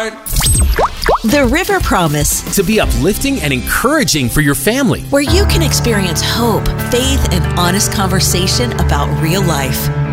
ride? The River Promise, To be uplifting and encouraging for your family. where you can experience hope, faith, and honest conversation about real life.